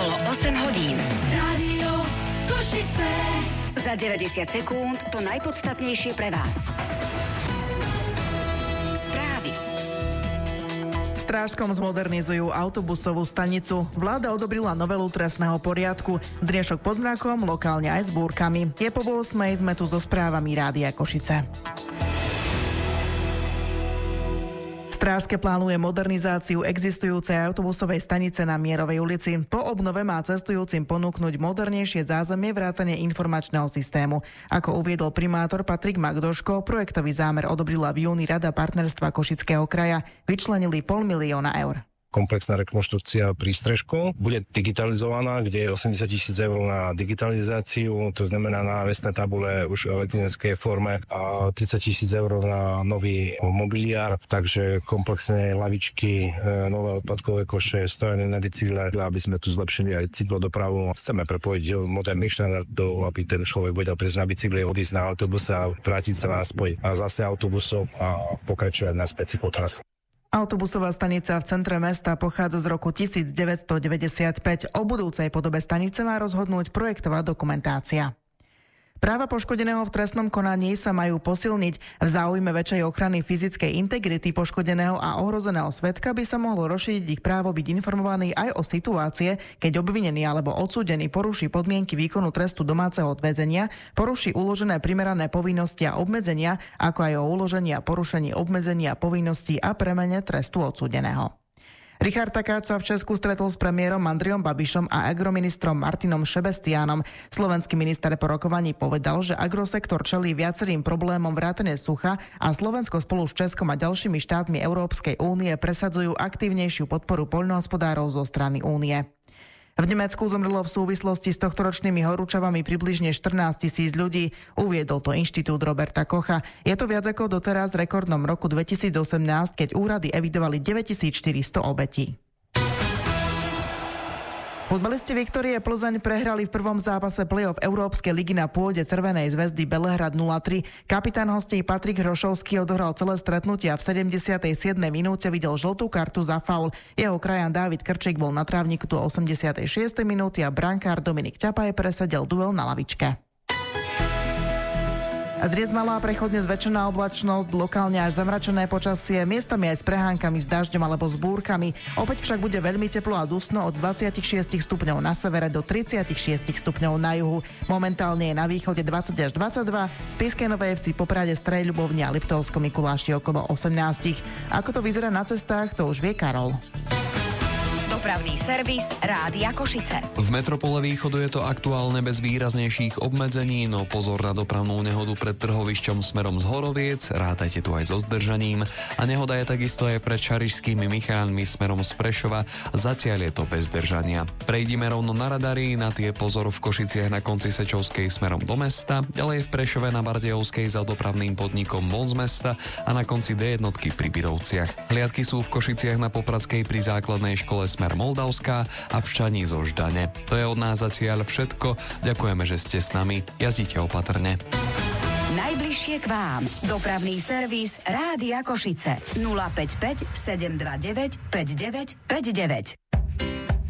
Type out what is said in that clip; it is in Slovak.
okolo 8 hodín. Rádio Košice. Za 90 sekúnd to najpodstatnejšie pre vás. Správy. V Strážskom zmodernizujú autobusovú stanicu. Vláda odobrila novelu trestného poriadku. Dnešok pod mrakom, lokálne aj s búrkami. Je po 8, sme tu so správami Rádia Košice. Strážske plánuje modernizáciu existujúcej autobusovej stanice na Mierovej ulici. Po obnove má cestujúcim ponúknuť modernejšie zázemie vrátane informačného systému. Ako uviedol primátor Patrik Magdoško, projektový zámer odobrila v júni Rada partnerstva Košického kraja. Vyčlenili 500 000 eur. Komplexná rekonštrukcia prístrežkov bude digitalizovaná, kde je 80 000 eur na digitalizáciu, to znamená na vestné tabule už v elektronickej forme a 30 000 eur na nový mobiliár, takže komplexné lavičky, nové odpadkové koše, stojané na bicykle, aby sme tu zlepšili aj cyklodopravu. Chceme prepojiť moderných štandardov, aby ten človek vedel prísť na bicykle, odísť na autobuse a vrátiť sa naspäť a zase autobusom a pokračovať naspäť cyklotrasu. Autobusová stanica v centre mesta pochádza z roku 1995. O budúcej podobe stanice má rozhodnúť projektová dokumentácia. Práva poškodeného v trestnom konaní sa majú posilniť. V záujme väčšej ochrany fyzickej integrity poškodeného a ohrozeného svedka by sa mohlo rozšíriť ich právo byť informovaný aj o situácie, keď obvinený alebo odsúdený poruší podmienky výkonu trestu domáceho odväzenia, poruší uložené primerané povinnosti a obmedzenia, ako aj o uložení a porušení obmedzenia povinností a premene trestu odsúdeného. Richard Takáč sa v Česku stretol s premiérom Andrejom Babišom a agroministrom Martinom Šebestiánom. Slovenský minister po rokovaní povedal, že agrosektor čelí viacerým problémom vrátane sucha a Slovensko spolu s Českom a ďalšími štátmi Európskej únie presadzujú aktívnejšiu podporu poľnohospodárov zo strany únie. V Nemecku zomrelo v súvislosti s tohtoročnými horúčavami približne 14 000 ľudí, uviedol to Inštitút Roberta Kocha. Je to viac ako doteraz v rekordnom roku 2018, keď úrady evidovali 9400 obetí. Futbalisti Viktórie Plzeň prehrali v prvom zápase play-off Európskej ligy na pôde Červenej zväzdy Belehrad 0-3. Kapitán hostí Patrik Hrošovský odohral celé stretnutie a v 77. minúte videl žltú kartu za faul. Jeho krajan Dávid Krčík bol na trávniku do 86. minúty a brankár Dominik Ťapaj presadil duel na lavičke. A dnes malá prechodne zväčšená oblačnosť, lokálne až zamračené počasie, miestami aj s prehánkami s dažďom alebo s búrkami. Opäť však bude veľmi teplo a dusno od 26 stupňov na severe do 36 stupňov na juhu. Momentálne je na východe 20 až 22, v Spišskej Novej Vsi, Poprade, Strej, Ľubovni a Liptovskom Mikuláši okolo 18. Ako to vyzerá na cestách, to už vie Karol. Dopravný servis Rádia Košice. V metropole Východu je to aktuálne bez výraznejších obmedzení, no pozor na dopravnú nehodu pred trhovišťom smerom z Horoviec, rátajte tu aj so zdržaním. A nehoda je takisto aj pred Šarišskými Michálmi smerom z Prešova, zatiaľ je to bez zdržania. Prejdime rovno na radary, na tie pozor v Košiciach na konci Sečovskej smerom do mesta, ďalej v Prešove na Bardejovskej za dopravným podnikom von z mesta a na konci D1 pri Birovciach. Hliadky sú v Košiciach na Popradskej pri základnej škole smer Moldavská a v Čaní zo Ždane. To je od nás zatiaľ všetko. Ďakujeme, že ste s nami. Jazdite opatrne. Najbližšie k vám. Dopravný servis Rádia Košice. 055 729 5959.